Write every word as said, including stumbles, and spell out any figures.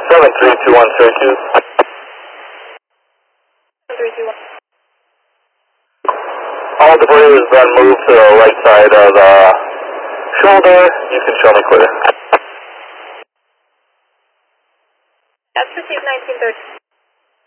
seven three two one Syracuse. three two one. All debris has been moved to the right side of the shoulder. You can show me clear. That's received nineteen thirty.